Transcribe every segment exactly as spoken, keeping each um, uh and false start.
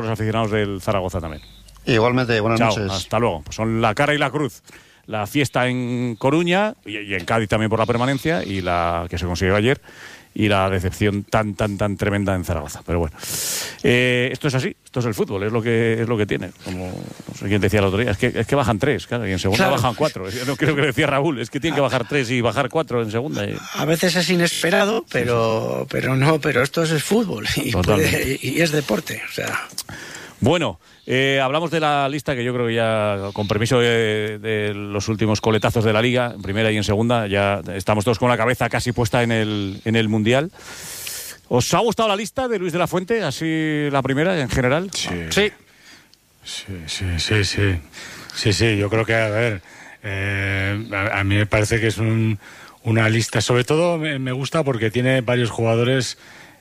los aficionados del Zaragoza también. Igualmente, buenas Chao, noches. Hasta luego. Pues son la cara y la cruz. La fiesta en Coruña y, y en Cádiz también por la permanencia y la que se consiguió ayer y la decepción tan tan tan tremenda en Zaragoza. Pero bueno, eh, esto es así, esto es el fútbol, es lo que es lo que tiene. Como no sé quién decía el otro día, es que es que bajan tres, claro, y en segunda claro. bajan cuatro. No creo que decía Raúl, es que tienen que bajar tres y bajar cuatro en segunda. Y... A veces es inesperado, pero sí, sí. pero no, pero esto es el fútbol y, puede, y es deporte, o sea. Bueno, eh, hablamos de la lista que yo creo que ya, con permiso de, de los últimos coletazos de la Liga, en primera y en segunda, ya estamos todos con la cabeza casi puesta en el, en el Mundial. ¿Os ha gustado la lista de Luis de la Fuente, así la primera en general? Sí. Sí, sí, sí, sí, sí, sí, sí. Yo creo que, a ver, eh, a, a mí me parece que es un, una lista, sobre todo me, me gusta porque tiene varios jugadores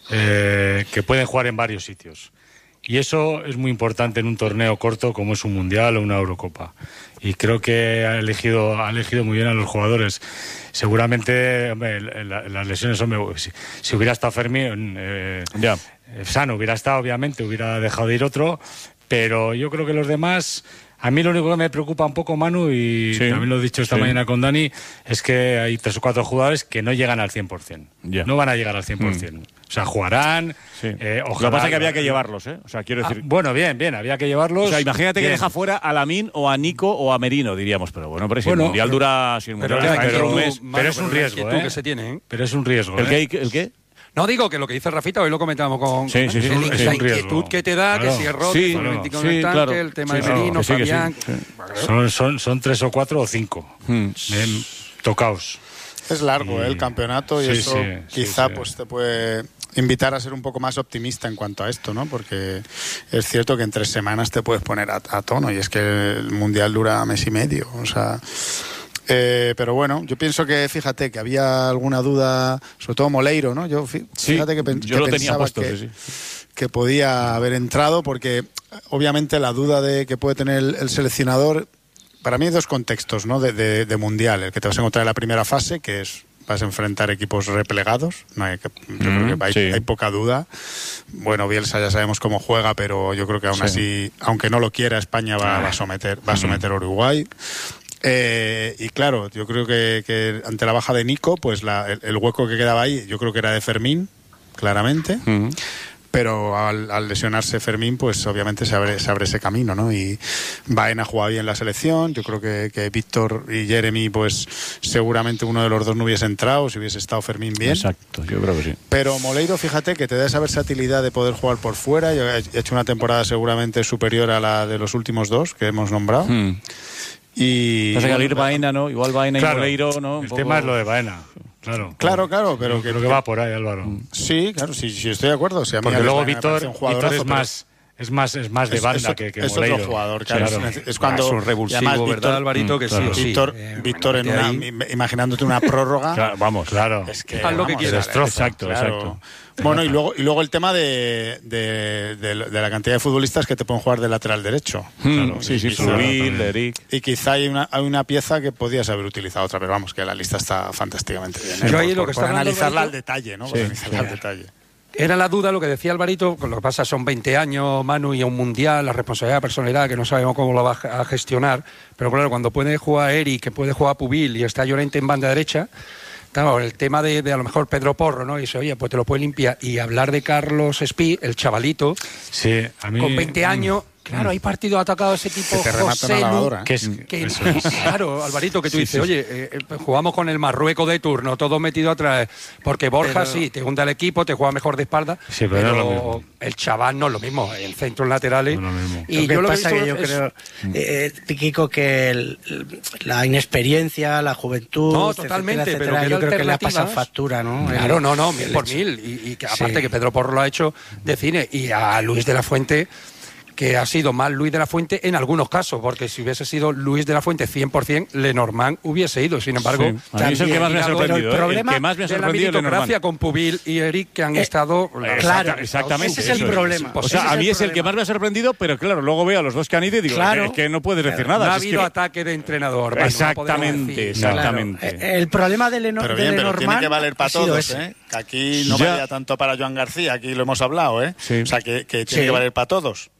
eh, que pueden jugar en varios sitios. Y eso es muy importante en un torneo corto como es un Mundial o una Eurocopa. Y creo que ha elegido, ha elegido muy bien a los jugadores. Seguramente, hombre, la, las lesiones, hombre, si, si hubiera estado Fermín, eh, ya. Sano hubiera estado, obviamente, hubiera dejado de ir otro. Pero yo creo que los demás... A mí lo único que me preocupa un poco, Manu, y sí, también lo he dicho esta sí. mañana con Dani, es que hay tres o cuatro jugadores que no llegan al cien por ciento. Yeah. No van a llegar al cien por ciento. Mm. O sea, jugarán... Sí. Eh, ojalá, lo que pasa es que había que llevarlos, ¿eh? O sea, quiero decir... Ah, bueno, bien, bien, había que llevarlos... O sea, imagínate bien. que deja fuera a Lamine o a Nico o a Merino, diríamos. Pero bueno, pero si bueno, el Mundial pero, dura... Si el mundial pero, está pero, un mes, pero, pero es un riesgo, ¿eh? que se tiene, ¿eh? Pero es un riesgo, ¿El ¿eh? qué? ¿El qué? No, digo que lo que dice Rafita, hoy lo comentábamos con... Sí, sí, sí. El, Es la un inquietud riesgo. que te da, Claro. que si es Rodri, sí, claro. sí, sí, claro. tanque, el tema sí, de Merino, no, sí, Fabián... Sí, sí. Son, son, son tres o cuatro o cinco. Hmm. Eh, tocaos. Es largo y... ¿eh? el campeonato y sí, eso sí, quizá sí, pues te puede invitar a ser un poco más optimista en cuanto a esto, ¿no? Porque es cierto que en tres semanas te puedes poner a, a tono y es que el Mundial dura mes y medio, o sea... Eh, pero bueno, yo pienso que, fíjate, que había alguna duda, sobre todo Moleiro, ¿no? Yo, fíjate sí, que, pen, yo que lo pensaba tenía puesto, que, sí, sí. que podía haber entrado, porque obviamente la duda de que puede tener el, el seleccionador, para mí hay dos contextos, ¿no? De, de, de Mundial, el que te vas a encontrar en la primera fase, que es vas a enfrentar equipos replegados, no hay que, yo mm, creo que hay, sí. hay poca duda. Bueno, Bielsa ya sabemos cómo juega, pero yo creo que aún sí. así, aunque no lo quiera, España va, va a someter, va a someter a Uruguay. Eh, y claro, yo creo que, que ante la baja de Nico, pues la, el, el hueco que quedaba ahí, yo creo que era de Fermín, claramente. Uh-huh. Pero al, al lesionarse Fermín, pues obviamente se abre, se abre ese camino, ¿no? Y Baena juega bien la selección. Yo creo que, que Víctor y Jeremy, pues seguramente uno de los dos no hubiese entrado si hubiese estado Fermín bien. Exacto, yo creo que sí. Pero Moleiro, fíjate que te da esa versatilidad de poder jugar por fuera. Yo he hecho una temporada seguramente superior a la de los últimos dos que hemos nombrado. Hmm. Y no sé, al ir Baena, ¿no? Igual Baena claro, y Moleiro, ¿no? Un el poco... tema es lo de Baena. Claro, claro, claro, pero yo que, creo que va por ahí, Álvaro. Sí, claro, sí, sí estoy de acuerdo. O sea, porque luego Víctor, Víctor es más, es más, es más de es, banda es, que, que es Moleiro. otro jugador, claro. claro. Es, es cuando es un revulsivo, además, ¿verdad, Víctor, Alvarito? Que claro. sí, Víctor, sí. Eh, Víctor en una, ahí. imaginándote una prórroga. Claro, vamos, claro. Es que, haz lo vamos, que quieras. Exacto, claro. exacto. Bueno, y luego, y luego el tema de, de, de, de la cantidad de futbolistas que te pueden jugar de lateral derecho. Hmm, claro, sí, sí, Subil, Eric. Y quizá hay una, hay una pieza que podías haber utilizado otra, pero vamos, que la lista está fantásticamente bien. ¿eh? Yo ahí por, lo que por, por analizarla al Alvarito, detalle, ¿no? Sí, por analizarla sí. al detalle. Era la duda lo que decía Alvarito, con lo que pasa son veinte años, Manu, y a un mundial, la responsabilidad, la personalidad, que no sabemos cómo lo va a gestionar, pero claro, cuando puede jugar Eric, que puede jugar Pubil y está Llorente en banda derecha, claro, el tema de, de a lo mejor Pedro Porro, ¿no? Y dice, oye, pues te lo puede limpiar, y hablar de Carlos Espí, el chavalito, sí, a mí, con veinte años... Claro, hay partidos atacados de ese tipo, que te José una lavadora, Lu, ¿eh? que es, que, eso es. Claro, Alvarito, que tú sí, dices, sí. oye, eh, jugamos con el Marruecos de turno, todo metido atrás, porque Borja pero... sí, te junta el equipo, te juega mejor de espalda, sí, pero, pero no el chaval no es lo mismo, el centro, en laterales. No lo mismo. Y lo que yo lo pasa que que yo es... creo, eh, Kiko, que el, la inexperiencia, la juventud, no, totalmente, etcétera, pero etcétera, que yo creo que le ha pasado alternativas... factura, ¿no? Claro, el, no, no, mil por mil, y, y que aparte sí. que Pedro Porro lo ha hecho de cine, y a Luis de la Fuente... que ha sido más Luis de la Fuente en algunos casos, porque si hubiese sido Luis de la Fuente cien por ciento, Lenormand hubiese ido. Sin embargo, sí. A mí es el que más me ha sorprendido. El, el que más me ha sorprendido de la meritocracia con Pubil y Eric, que han eh, estado... Claro, exactamente. Ese es el problema. O sea, a mí es el que más me ha sorprendido, pero claro, luego veo a los dos que han ido y digo, claro, es que no puedes decir nada. No ha es habido que... ataque de entrenador. Manu, exactamente, no exactamente. Claro. El problema de Lenormand... Pero bien, pero tiene que valer para todos, ¿eh? Que aquí no ya. valía tanto para Joan García, aquí lo hemos hablado, ¿eh? Sí. O sea, que, que tiene sí. que valer para todos.